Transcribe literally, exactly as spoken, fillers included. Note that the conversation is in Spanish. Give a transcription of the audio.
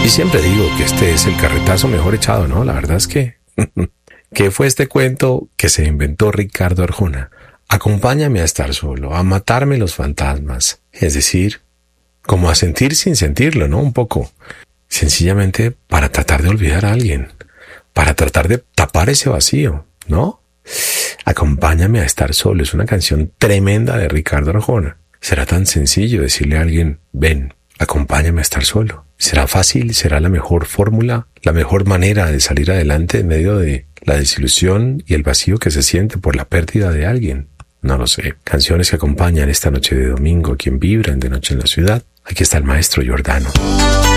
siempre digo que este es el carretazo mejor echado, ¿no? La verdad es que... ¿Qué fue este cuento que se inventó Ricardo Arjona? Acompáñame a estar solo, a matarme los fantasmas. Es decir, como a sentir sin sentirlo, ¿no? Un poco. Sencillamente para tratar de olvidar a alguien. Para tratar de tapar ese vacío, ¿no? Acompáñame a estar solo. Es una canción tremenda de Ricardo Arjona. ¿Será tan sencillo decirle a alguien, ven, acompáñame a estar solo? ¿Será fácil? ¿Será la mejor fórmula? ¿La mejor manera de salir adelante en medio de la desilusión y el vacío que se siente por la pérdida de alguien? No lo sé. Canciones que acompañan esta noche de domingo, quien vibran de noche en la ciudad. Aquí está el maestro Giordano.